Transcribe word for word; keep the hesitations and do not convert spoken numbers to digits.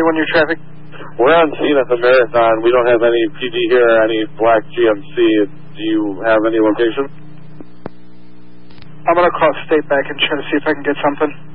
one your traffic? We're on scene at the marathon. We don't have any P D here or any black G M C. Do you have any location? I'm going to call State back and try to see if I can get something.